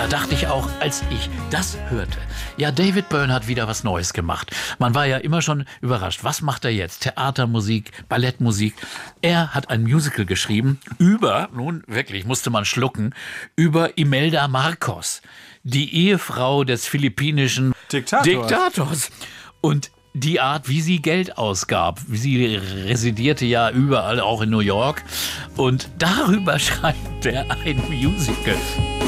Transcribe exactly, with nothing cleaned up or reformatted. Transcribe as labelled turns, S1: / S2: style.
S1: da dachte ich auch, als ich das hörte, ja, David Byrne hat wieder was Neues gemacht. Man war ja immer schon überrascht. Was macht er jetzt? Theatermusik, Ballettmusik. Er hat ein Musical geschrieben über, nun wirklich musste man schlucken, über Imelda Marcos, die Ehefrau des philippinischen
S2: Diktators.
S1: Diktators. Und die Art, wie sie Geld ausgab. Sie residierte ja überall, auch in New York. Und darüber schreibt er ein Musical.